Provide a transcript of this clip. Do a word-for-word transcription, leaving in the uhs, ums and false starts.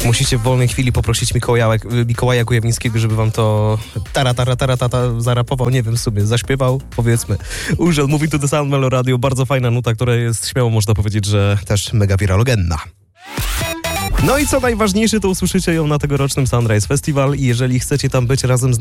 Musicie w wolnej chwili poprosić Mikołaja, Mikołaja Kujawnickiego, żeby wam to tara, tara, tara, tata zarapował, nie wiem, w sumie, zaśpiewał, powiedzmy. Użył, mówi tu The Sound Melo Radio, bardzo fajna nuta, która jest, śmiało można powiedzieć, że też mega wiralogenna. No i co najważniejsze, to usłyszycie ją na tegorocznym Sunrise Festival i jeżeli chcecie tam być razem z